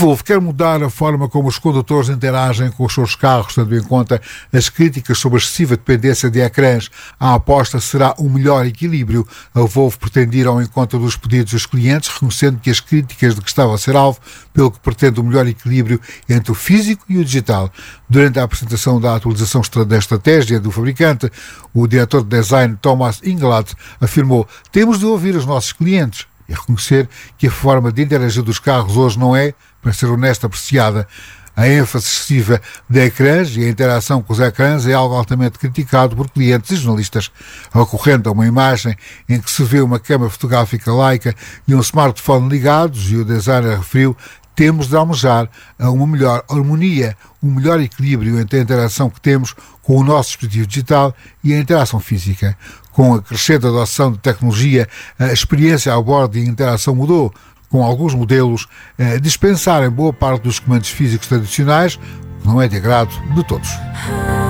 Volvo quer mudar a forma como os condutores interagem com os seus carros, tendo em conta as críticas sobre a excessiva dependência de ecrãs. A aposta será um melhor equilíbrio. A Volvo pretende ir ao encontro dos pedidos dos clientes, reconhecendo que as críticas de que estava a ser alvo, pelo que pretende um melhor equilíbrio entre o físico e o digital. Durante a apresentação da atualização da estratégia do fabricante, o diretor de design Thomas Inglad afirmou: "Temos de ouvir os nossos clientes e reconhecer que a forma de interagir dos carros hoje não é, para ser honesto, apreciada. A ênfase excessiva de ecrãs e a interação com os ecrãs é algo altamente criticado por clientes e jornalistas, ocorrendo a uma imagem em que se vê uma câmara fotográfica Leica e um smartphone ligados", e o designer referiu: "Temos de almejar a uma melhor harmonia, um melhor equilíbrio entre a interação que temos com o nosso dispositivo digital e a interação física. Com a crescente adoção de tecnologia, a experiência a bordo e a interação mudou, com alguns modelos dispensarem boa parte dos comandos físicos tradicionais, não é de agrado de todos."